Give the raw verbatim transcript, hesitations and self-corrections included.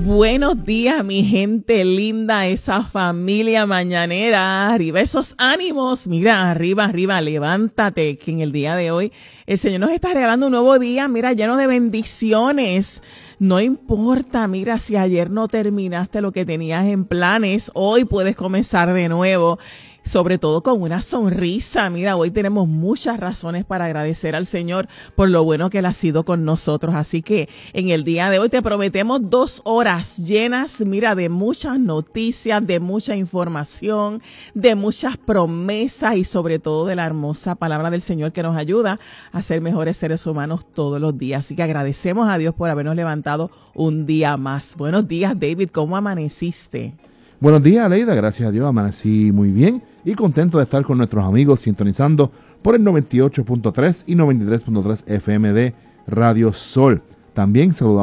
Buenos días, mi gente linda, esa familia mañanera. Arriba esos ánimos. Mira, arriba, arriba, levántate, que en el día de hoy el Señor nos está regalando un nuevo día, mira, lleno de bendiciones. No importa, mira, si ayer no terminaste lo que tenías en planes, hoy puedes comenzar de nuevo. Sobre todo con una sonrisa. Mira, hoy tenemos muchas razones para agradecer al Señor por lo bueno que Él ha sido con nosotros. Así que en el día de hoy te prometemos dos horas llenas, mira, de muchas noticias, de mucha información, de muchas promesas y sobre todo de la hermosa palabra del Señor que nos ayuda a ser mejores seres humanos todos los días. Así que agradecemos a Dios por habernos levantado un día más. Buenos días, David. ¿Cómo amaneciste? Buenos días, Aleida. Gracias a Dios, amanecí muy bien y contento de estar con nuestros amigos sintonizando por el noventa y ocho punto tres y noventa y tres punto tres F M de Radio Sol. También saludamos